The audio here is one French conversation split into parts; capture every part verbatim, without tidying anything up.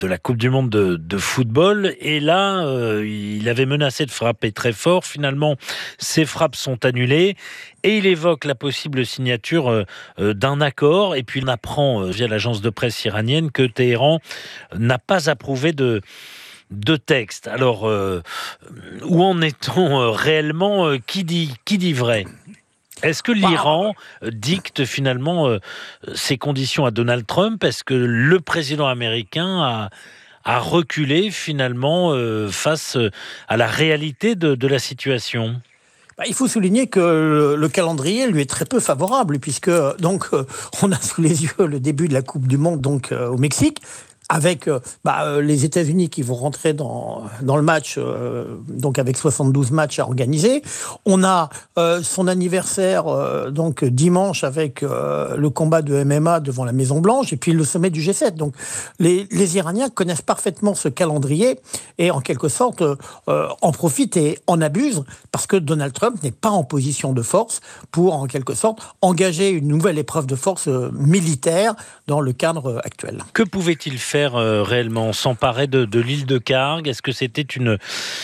de la Coupe du Monde de, de football. Et là, euh, il avait menacé de frapper très fort. Finalement, ces frappes sont annulées. Et il évoque la possible signature euh, euh, d'un accord. Et puis, on apprend euh, via l'agence de presse iranienne que Téhéran n'a pas approuvé de... de texte. Alors, euh, où en est-on euh, réellement euh, Qui dit, qui dit vrai ? Est-ce que l'Iran dicte finalement euh, ses conditions à Donald Trump ? Est-ce que le président américain a, a reculé finalement euh, face à la réalité de, de la situation ? Il faut souligner que le, le calendrier lui est très peu favorable, puisque donc euh, on a sous les yeux le début de la Coupe du Monde donc euh, au Mexique, avec euh, bah, euh, les États-Unis qui vont rentrer dans, dans le match, euh, donc avec soixante-douze matchs à organiser. On a euh, son anniversaire euh, donc dimanche avec euh, le combat de M M A devant la Maison-Blanche et puis le sommet du G sept. Donc les, les Iraniens connaissent parfaitement ce calendrier et en quelque sorte euh, en profitent et en abusent parce que Donald Trump n'est pas en position de force pour en quelque sorte engager une nouvelle épreuve de force euh, militaire dans le cadre actuel. Que pouvait-il faire Euh, réellement s'emparer de, de l'île de Kharg? Est-ce que c'était une,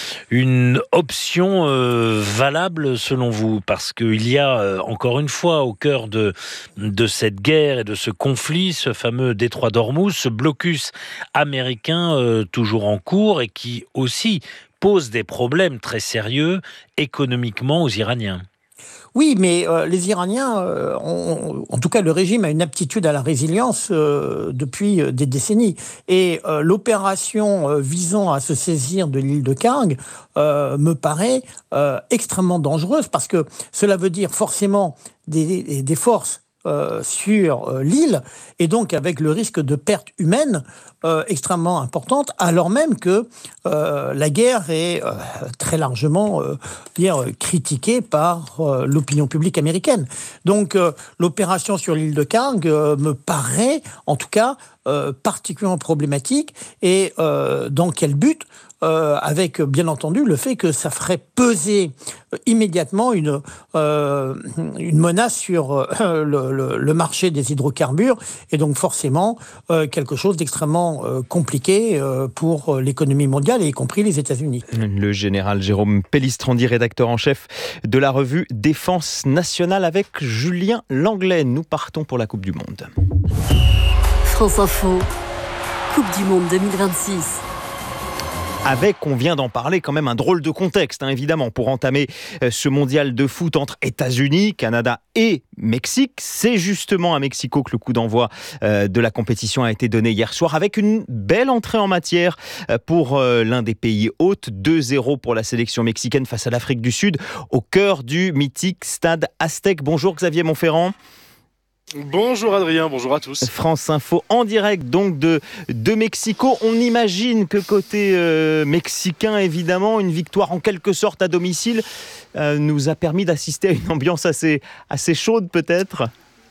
une option euh, valable selon vous? Parce qu'il y a euh, encore une fois au cœur de, de cette guerre et de ce conflit, ce fameux détroit d'Ormuz, ce blocus américain euh, toujours en cours et qui aussi pose des problèmes très sérieux économiquement aux Iraniens. Oui, mais euh, les Iraniens, euh, ont, en tout cas le régime a une aptitude à la résilience euh, depuis euh, des décennies. Et euh, l'opération euh, visant à se saisir de l'île de Kharg euh, me paraît euh, extrêmement dangereuse parce que cela veut dire forcément des, des, des forces Euh, sur euh, l'île, et donc avec le risque de perte humaine euh, extrêmement importante, alors même que euh, la guerre est euh, très largement euh, dire, critiquée par euh, l'opinion publique américaine. Donc euh, l'opération sur l'île de Kharg euh, me paraît, en tout cas, euh, particulièrement problématique. Et euh, dans quel but ? Euh, avec bien entendu le fait que ça ferait peser euh, immédiatement une, euh, une menace sur euh, le, le, le marché des hydrocarbures et donc forcément euh, quelque chose d'extrêmement euh, compliqué euh, pour l'économie mondiale et y compris les États-Unis. Le général Jérôme Pellistrandi, rédacteur en chef de la revue Défense nationale avec Julien Langlais. Nous partons pour la Coupe du Monde. France Info, Coupe du Monde deux mille vingt-six. Avec, on vient d'en parler, quand même un drôle de contexte, hein, évidemment, pour entamer ce mondial de foot entre États-Unis, Canada et Mexique. C'est justement à Mexico que le coup d'envoi euh, de la compétition a été donné hier soir, avec une belle entrée en matière pour euh, l'un des pays hôtes. deux zéro pour la sélection mexicaine face à l'Afrique du Sud, au cœur du mythique stade Aztec. Bonjour Xavier Montferrand. Bonjour Adrien, bonjour à tous. France Info en direct donc de, de Mexico. On imagine que côté euh, mexicain, évidemment, une victoire en quelque sorte à domicile euh, nous a permis d'assister à une ambiance assez, assez chaude peut-être.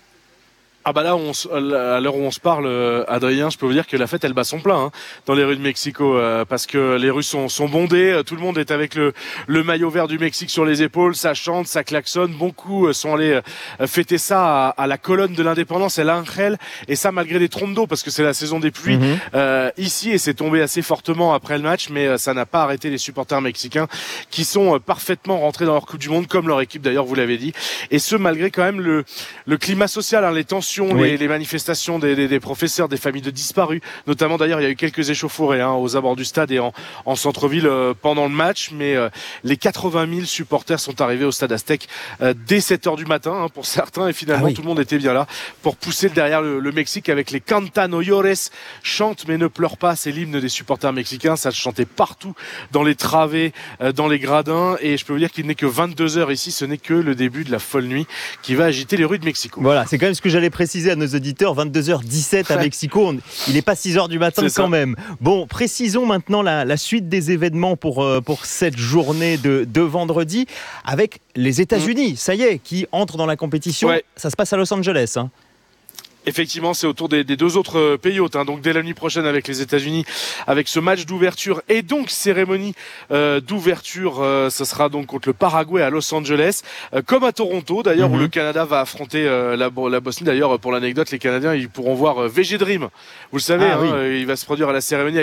Ah bah là, on, à l'heure où on se parle, Adrien, je peux vous dire que la fête, elle bat son plein hein, dans les rues de Mexico, euh, parce que les rues sont, sont bondées, tout le monde est avec le, le maillot vert du Mexique sur les épaules, ça chante, ça klaxonne, beaucoup sont allés fêter ça à, à la colonne de l'indépendance, El Ángel, et ça malgré des trompes d'eau, parce que c'est la saison des pluies mmh. euh, ici, et c'est tombé assez fortement après le match, mais ça n'a pas arrêté les supporters mexicains qui sont parfaitement rentrés dans leur Coupe du Monde, comme leur équipe d'ailleurs, vous l'avez dit, et ce malgré quand même le, le climat social, hein, les tensions, Oui. Les, les manifestations des, des, des professeurs, des familles de disparus. Notamment, d'ailleurs, il y a eu quelques échauffourées hein, aux abords du stade et en, en centre-ville euh, pendant le match. Mais euh, les quatre-vingt mille supporters sont arrivés au stade Aztec euh, dès sept heures du matin hein, pour certains. Et finalement, ah oui. tout le monde était bien là pour pousser derrière le, le Mexique avec les Canta no llores. Chante mais ne pleure pas. C'est l'hymne des supporters mexicains. Ça se chantait partout dans les travées, euh, dans les gradins. Et je peux vous dire qu'il n'est que vingt-deux heures ici. Ce n'est que le début de la folle nuit qui va agiter les rues de Mexico. Voilà, c'est quand même ce que j'allais préciser à nos auditeurs, vingt-deux heures dix-sept à Mexico, on, il n'est pas six heures du matin quand même. Bon, précisons maintenant la, la suite des événements pour, euh, pour cette journée de, de vendredi avec les États-Unis, mmh. ça y est, qui entrent dans la compétition. Ouais. Ça se passe à Los Angeles. Hein. Effectivement, c'est autour des, des deux autres pays hôtes. Hein. Donc dès la nuit prochaine avec les États-Unis, avec ce match d'ouverture et donc cérémonie euh, d'ouverture, euh, ce sera donc contre le Paraguay à Los Angeles, euh, comme à Toronto d'ailleurs, mm-hmm. où le Canada va affronter euh, la, la Bosnie. D'ailleurs, pour l'anecdote, les Canadiens ils pourront voir euh, V G Dream. Vous le savez, ah, hein, oui. euh, il va se produire à la cérémonie avec